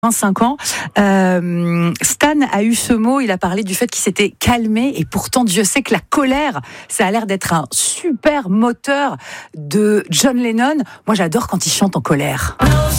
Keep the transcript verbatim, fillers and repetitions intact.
vingt-cinq ans. Euh, Stan a eu ce mot, il a parlé du fait qu'il s'était calmé et pourtant Dieu sait que la colère, ça a l'air d'être un super moteur de John Lennon. Moi j'adore quand il chante en colère.